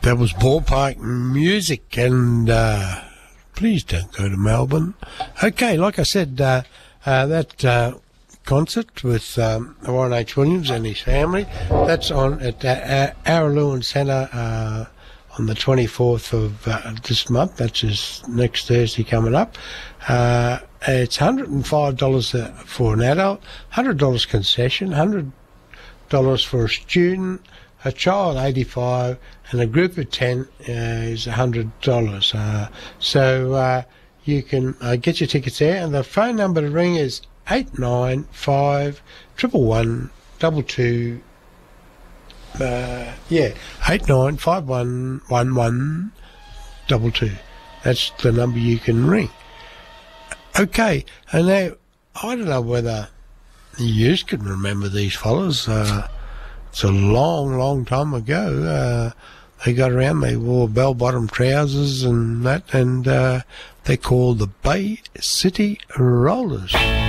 That was Ballpark Music, and please don't go to Melbourne. Okay, like I said, that concert with Warren H. Williams and his family, that's on at Araluen Centre on the 24th of this month. That's just next Thursday coming up. It's $105 for an adult, $100 concession, $100 for a student, a child $85, and a group of 10 is $100. So you can get your tickets there, and the phone number to ring is 895 111 22. 89511122. That's the number you can ring. Okay, and now I don't know whether you can remember these fellas. It's a long, long time ago. They got around, they wore bell-bottom trousers and that, and they're called the Bay City Rollers.